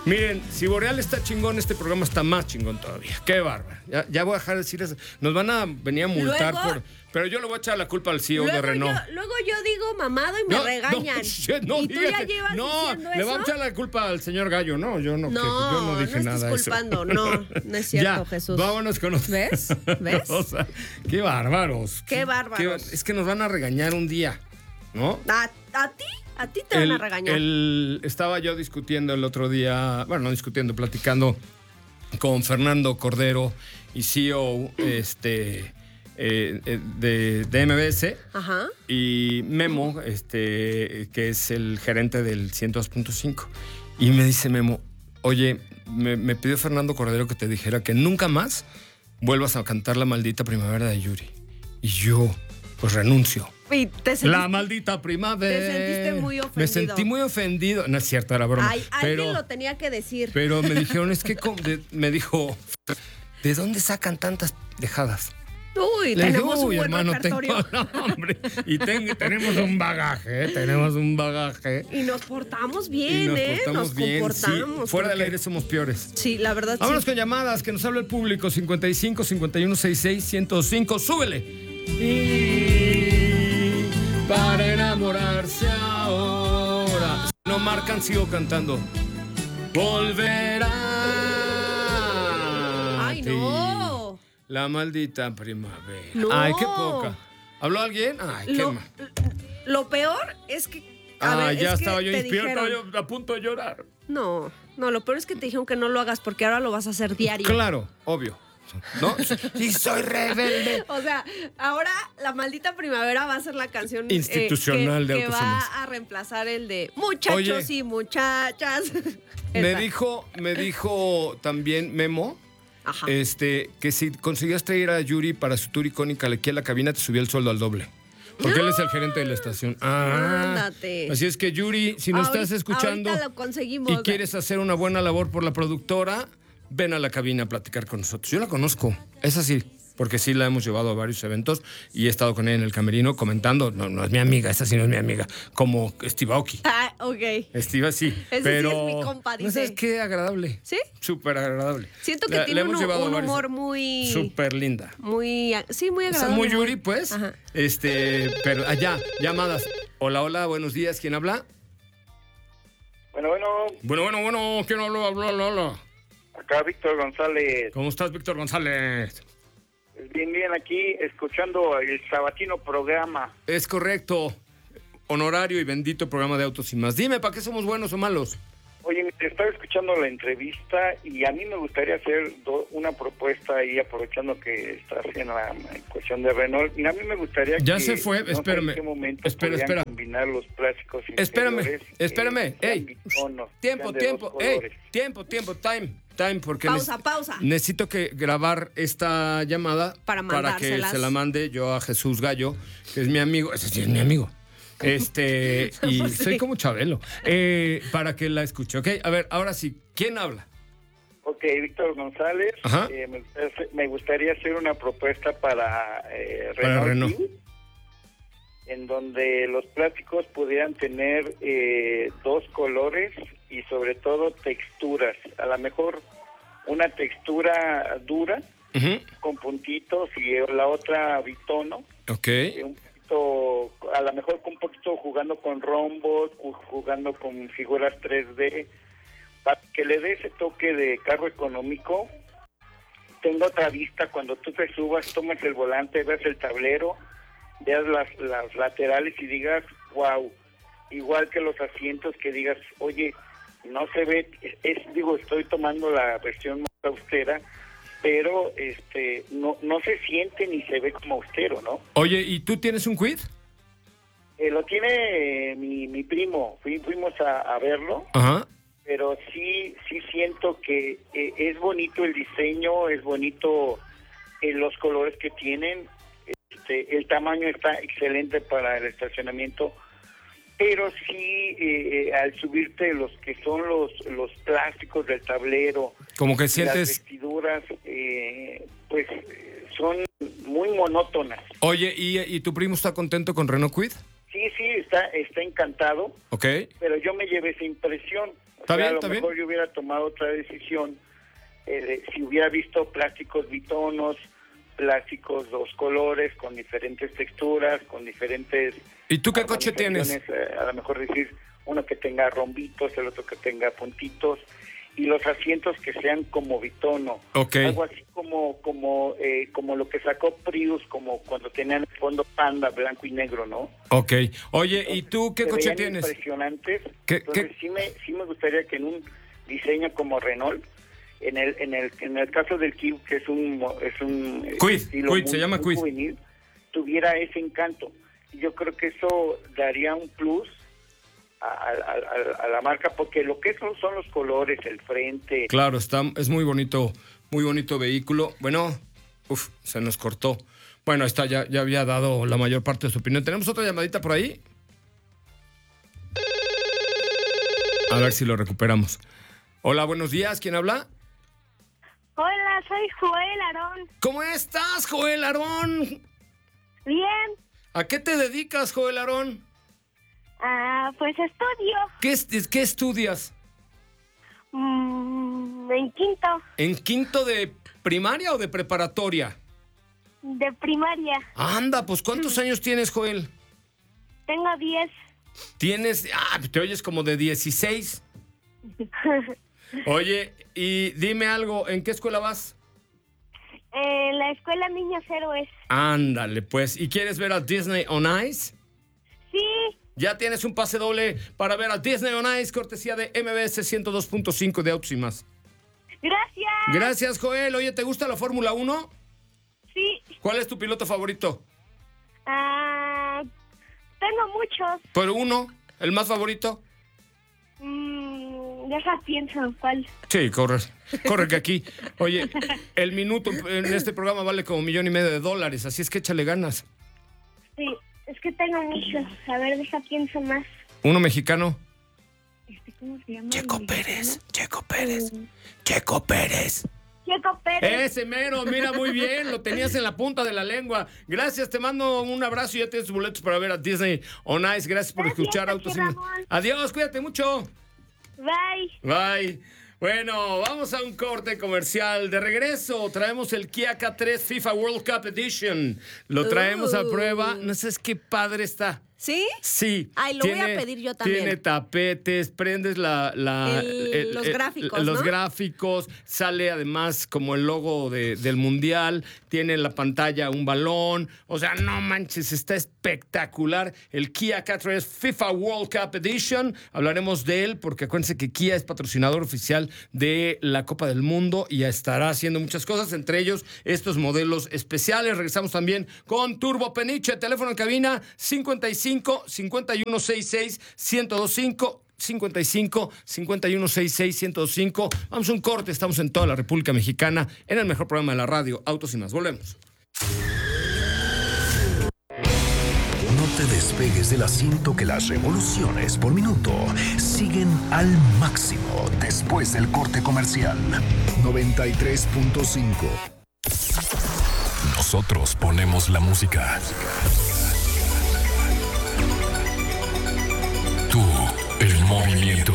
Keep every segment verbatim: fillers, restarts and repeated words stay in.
Miren, si Boreal está chingón, este programa está más chingón todavía. Qué bárbaro. Ya, ya voy a dejar de decir eso. Nos van a venir a multar Luego, por... Pero yo le voy a echar la culpa al C E O de luego Renault. Yo, luego yo digo mamado y me No, regañan. No, no, ¿Y tú ya que- llevas no, diciendo le eso? vamos a echar la culpa al señor Gallo. No, yo no, No, que- yo no dije no nada estás de eso. culpando. No, no es cierto, Ya, Jesús. Vámonos con otra ¿Ves? ¿Ves? cosa. Qué bárbaros. Qué bárbaros. Qué- es que nos van a regañar un día, ¿no? ¿A, a ti? ¿A ti te van a regañar? el- estaba yo discutiendo el otro día, bueno, no discutiendo, platicando con Fernando Cordero y C E O este, eh, eh, de, de M B S Ajá. y Memo, este, que es el gerente del ciento dos punto cinco. Y me dice Memo, oye, me, me pidió Fernando Cordero que te dijera que nunca más vuelvas a cantar La Maldita Primavera de Yuri. Y yo, pues renuncio. Y te sentiste, La maldita primavera. Te sentiste muy ofendido. Me sentí muy ofendido. No es cierto, era broma. Ay, pero, alguien lo tenía que decir. pero me dijeron, es que com- de- me dijo, ¿de dónde sacan tantas dejadas? Uy, Le dije, tenemos un "Uy, buen hermano, repertorio. tengo, no, hombre, y ten- tenemos un bagaje, ¿eh? tenemos un bagaje. Y nos portamos Y bien, nos ¿eh? portamos nos bien. comportamos. Sí, fuera del porque- aire somos peores. Sí, la verdad Vámonos sí. con llamadas, que nos habla el público. cincuenta y cinco, cincuenta y uno, sesenta y seis, ciento cinco. ¡Súbele! Y para enamorarse ahora. Si no marcan, sigo cantando. Volverá. Ay, no. La maldita primavera. No. Ay, qué poca. ¿Habló alguien? Ay, qué Lo, mal. lo peor es que. A Ah, ver, ya es que estaba yo te despierto, dijeron- yo a punto de llorar. No, no, lo peor es que te dijeron que no lo hagas porque ahora lo vas a hacer diario. Claro, obvio. ¿No? Y soy rebelde. O sea, ahora la maldita primavera va a ser la canción eh, Institucional que, de que Autos y va Más. a reemplazar el de muchachos Oye. y muchachas. Me Esa. dijo, me dijo también Memo, Ajá. este, que si conseguías traer a Yuri para su tour icónica aquí a la cabina, te subía el sueldo al doble. Porque él es el gerente de la estación. Ah, Ándate. así es que Yuri, si nos Ahorita- estás escuchando ahorita lo conseguimos. y quieres hacer una buena labor por la productora, ven a la cabina a platicar con nosotros. Yo la conozco, es así, porque sí la hemos llevado a varios eventos y he estado con ella en el camerino comentando. No, no es mi amiga, esa sí no es mi amiga. Como Steve Aoki. Ah, ok. Steve sí, Ese pero sí es mi compa, ¿no dice. sabes qué agradable? ¿Sí? Súper agradable. Siento que La- tiene la hemos un, llevado a un varios- humor muy... Súper linda. Muy... Sí, muy O sea, agradable. muy Yuri, pues. Ajá. Este, pero allá, llamadas. Hola, hola, buenos días. ¿Quién habla? Bueno, bueno, Bueno, bueno, bueno. ¿Quién habla? Habla, habla, habla. acá Víctor González. ¿Cómo estás, Víctor González? Bien, bien, aquí escuchando el sabatino programa. Es correcto. Honorario y bendito programa de Autos y Más. Dime, ¿para qué somos buenos o malos? Oye, estaba escuchando la entrevista y a mí me gustaría hacer do- una propuesta ahí, aprovechando que estás en la en cuestión de Renault. Y a mí me gustaría Ya que... se fue, no sé espérame. en qué momento Espera, podrían espera. combinar los plásticos Espérame, interiores, espérame. eh, sean Ey, bitonos, tiempo, sean de tiempo. dos Ey, colores. tiempo, tiempo. Time, time. Porque Pausa, neces- pausa. necesito que grabar esta llamada Para que mandárselas. se la mande yo a Jesús Gallo, que es mi amigo. Ese sí es mi amigo. Este, y Pues sí. soy como Chabelo. Eh, para que la escuche, ¿ok? A ver, ahora sí, ¿quién habla? Ok, Víctor González, Ajá. eh, me, gustaría hacer- me gustaría hacer una propuesta para, eh, Para Renault, Renault. en donde los plásticos pudieran tener eh, dos colores y sobre todo texturas. A lo mejor una textura dura Ujú. con puntitos y la otra bitono, Ok. eh, un poquito, a lo mejor un poquito jugando con rombos, ju- jugando con figuras tres D, para que le dé ese toque de carro económico. Tenga otra vista cuando tú te subas, tomes el volante, veas el tablero, veas las, las laterales y digas, wow, igual que los asientos, que digas, oye, no se ve, es, digo, estoy tomando la versión más austera, pero este no no se siente ni se ve como austero, ¿no? Oye, ¿y tú tienes un quid? Eh, lo tiene eh, mi, mi primo, Fui- fuimos a, a verlo, Ajá. pero sí sí siento que eh, es bonito el diseño, es bonito eh, los colores que tienen, este, el tamaño está excelente para el estacionamiento, pero sí eh, eh, al subirte los que son los los plásticos del tablero, Como que las sientes... vestiduras, eh, pues eh, son muy monótonas. Oye, ¿y, ¿y tu primo está contento con Renault Quid? Sí, sí, está, está encantado, Ok. pero yo me llevé esa impresión. O Está sea, bien, a lo está mejor bien. yo hubiera tomado otra decisión eh, de- si hubiera visto plásticos bitonos, plásticos dos colores, con diferentes texturas, con diferentes... ¿Y tú qué coche tienes? armonizaciones, eh, a lo mejor decir uno que tenga rombitos, el otro que tenga puntitos, y los asientos que sean como bitono. Ok. Algo así como como eh, como lo que sacó Prius, como cuando tenían el fondo panda blanco y negro, ¿no? Ok. Oye, ¿y tú qué Se coche veían tienes? Impresionantes. ¿Qué- Entonces qué- sí me sí me gustaría que en un diseño como Renault, en el en el en el caso del Kwid, que es un mo- es un eh, Kwid, estilo Kwid, muy, se llama muy Kwid. juvenil, tuviera ese encanto. Y yo creo que eso daría un plus a, a- a- a la marca, porque lo que son son los colores, el frente. Claro, está, es muy bonito, muy bonito vehículo. Bueno, uf, se nos cortó. Bueno, ahí está, ya, ya había dado la mayor parte de su opinión. ¿Tenemos otra llamadita por ahí? A ver si lo recuperamos. Hola, buenos días, ¿quién habla? Hola, soy Joel Aarón. ¿Cómo estás, Joel Aarón? Bien, ¿A qué te dedicas, Joel Aarón? ah, pues estudio ¿Qué, es- qué estudias? mm, en quinto ¿En quinto de primaria o de preparatoria? de primaria. Anda, pues ¿cuántos años tienes, Joel? Tengo diez. Tienes, ah, te oyes como de dieciséis. Oye, y dime algo, ¿en qué escuela vas? En la escuela Niños Héroes. Ándale, pues, ¿y quieres ver a Disney on Ice? Sí, Ya tienes un pase doble para ver a Disney on Ice, cortesía de M B S ciento dos punto cinco de Autos y Más. gracias. Gracias, Joel. Oye, ¿te gusta la Fórmula uno? Sí, ¿Cuál es tu piloto favorito? ah, tengo muchos. ¿Por uno? ¿El más favorito? Mm, deja pienso cuál. Sí, corre. Corre que aquí. Oye, el minuto en este programa vale como un millón y medio de dólares, así es que échale ganas. Sí, es que tengo muchos. A ver, deja pienso más. ¿Uno mexicano? Este, ¿cómo se llama? Checo el Pérez, mexicano? Checo Pérez, Mm, Checo Pérez. Checo Pérez. Ese mero, mira, muy bien, lo tenías en la punta de la lengua. Gracias, te mando un abrazo y ya tienes tus boletos para ver a Disney on Ice. Gracias por Gracias, escuchar Jorge Autos y Ramón. Adiós, cuídate mucho. Bye. Bye. Bueno, vamos a un corte comercial. De regreso, traemos el Kia K tres FIFA World Cup Edition. Lo traemos a Uh. prueba. No sabes qué padre está. ¿Sí? Sí. Ay, lo voy a pedir yo también. Tiene tapetes, prendes la... la- El- los gráficos, Los ¿no? gráficos. Sale además como el logo de- del Mundial. Tiene en la pantalla un balón. O sea, no manches, está espectacular. El Kia K tres FIFA World Cup Edition. Hablaremos de él porque acuérdense que Kia es patrocinador oficial de la Copa del Mundo y estará haciendo muchas cosas, entre ellos estos modelos especiales. Regresamos también con Turbo Peniche. Teléfono en cabina cincuenta y cinco, cincuenta y uno, sesenta y seis, ciento veinticinco. cincuenta y cinco, cincuenta y uno, sesenta y seis, ciento veinticinco. Vamos a un corte, estamos en toda la República Mexicana, en el mejor programa de la radio, Autos y Más. Volvemos. No te despegues del asiento, que las revoluciones por minuto siguen al máximo después del corte comercial. noventa y tres punto cinco. Nosotros ponemos la música. Tú, el movimiento.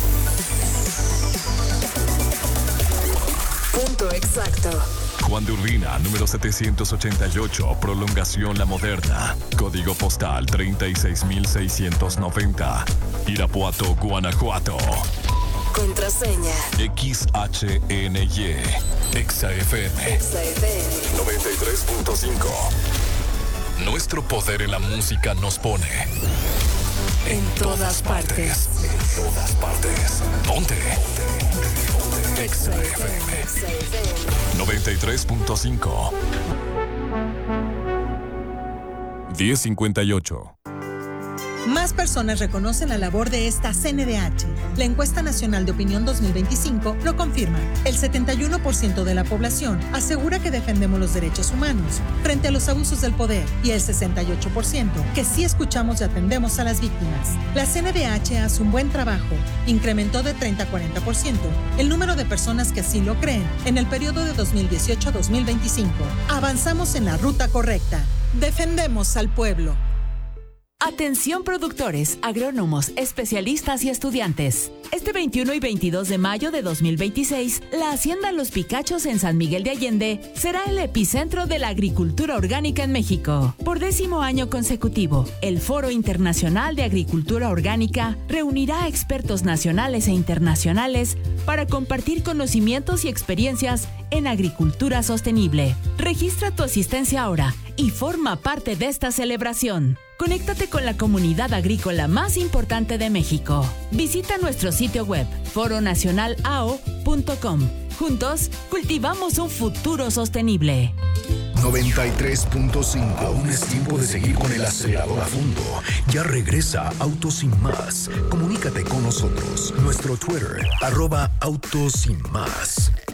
Punto exacto. Juan de Urbina, número setecientos ochenta y ocho, prolongación La Moderna. Código postal treinta y seis mil seiscientos noventa. Irapuato, Guanajuato. Contraseña. X H N Y. Exa F M. Exa F M. noventa y tres punto cinco. Nuestro poder en la música nos pone En todas partes. En todas partes. Ponte. Exa F M. Exa F M. noventa y tres punto cinco. diez cincuenta y ocho. Más personas reconocen la labor de esta C N D H. La encuesta nacional de opinión dos mil veinticinco lo confirma. El setenta y uno por ciento de la población asegura que defendemos los derechos humanos frente a los abusos del poder y el sesenta y ocho por ciento que sí escuchamos y atendemos a las víctimas. La C N D H hace un buen trabajo. Incrementó de treinta a cuarenta por ciento el número de personas que así lo creen en el periodo de dos mil dieciocho a dos mil veinticinco. Avanzamos en la ruta correcta. Defendemos al pueblo. Atención productores, agrónomos, especialistas y estudiantes. Este veintiuno y veintidós de mayo de dos mil veintiséis, la Hacienda Los Picachos en San Miguel de Allende será el epicentro de la agricultura orgánica en México. Por décimo año consecutivo, el Foro Internacional de Agricultura Orgánica reunirá a expertos nacionales e internacionales para compartir conocimientos y experiencias en agricultura sostenible. Registra tu asistencia ahora y forma parte de esta celebración. Conéctate con la comunidad agrícola más importante de México. Visita nuestro sitio web foro nacional a o punto com. Juntos, cultivamos un futuro sostenible. noventa y tres punto cinco. Aún es tiempo de seguir con el acelerador a fondo. Ya regresa Autos Sin Más. Comunícate con nosotros. Nuestro Twitter, arroba Autos Sin Más.